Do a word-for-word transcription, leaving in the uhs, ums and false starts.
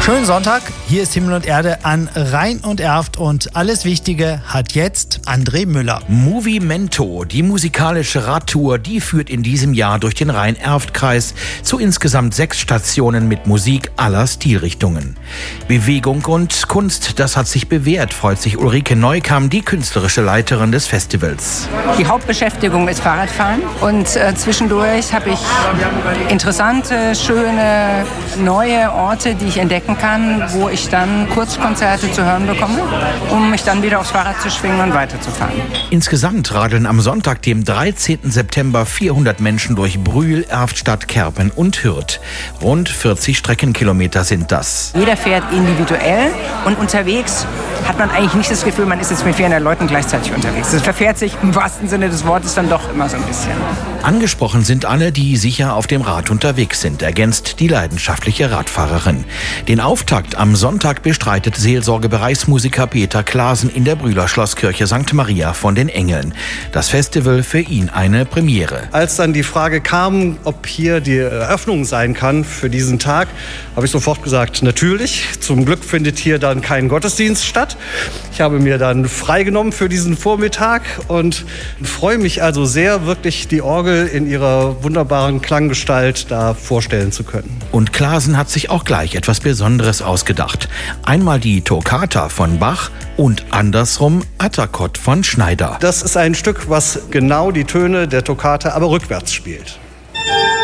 Schönen Sonntag, hier ist Himmel und Erde an Rhein und Erft und alles Wichtige hat jetzt André Müller. Movimento, die musikalische Radtour, die führt in diesem Jahr durch den Rhein-Erft-Kreis zu insgesamt sechs Stationen mit Musik aller Stilrichtungen. Bewegung und Kunst, das hat sich bewährt, freut sich Ulrike Neukamm, die künstlerische Leiterin des Festivals. Die Hauptbeschäftigung ist Fahrradfahren und äh, zwischendurch habe ich interessante, schöne, neue Orte, die ich entdecken kann, wo ich dann Kurzkonzerte zu hören bekomme, um mich dann wieder aufs Fahrrad zu schwingen und weiterzufahren. Insgesamt radeln am Sonntag, dem dreizehnten September, vierhundert Menschen durch Brühl, Erftstadt, Kerpen und Hürth. Rund vierzig Streckenkilometer sind das. Jeder fährt individuell und unterwegs hat man eigentlich nicht das Gefühl, man ist jetzt mit vierhundert Leuten gleichzeitig unterwegs. Das verfährt sich im wahrsten Sinne des Wortes dann doch immer so ein bisschen. Angesprochen sind alle, die sicher auf dem Rad unterwegs sind, ergänzt die leidenschaftliche Radfahrerin. Den Auftakt am Sonntag bestreitet Seelsorgebereichsmusiker Peter Klaasen in der Brühler Schlosskirche Sankt Maria von den Engeln. Das Festival für ihn eine Premiere. Als dann die Frage kam, ob hier die Eröffnung sein kann für diesen Tag, habe ich sofort gesagt, natürlich. Zum Glück findet hier dann kein Gottesdienst statt. Ich habe mir dann freigenommen für diesen Vormittag und freue mich also sehr, wirklich die Orgel in ihrer wunderbaren Klanggestalt da vorstellen zu können. Und Klaasen hat sich auch gleich etwas Besonderes ausgedacht. Einmal die Toccata von Bach und andersrum Atterkott von Schneider. Das ist ein Stück, was genau die Töne der Toccata aber rückwärts spielt.